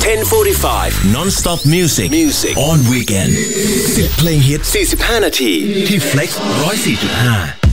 10:45 Non-stop music on weekend 10 เพลงฮิต45 นาทีที่ Flex 104.5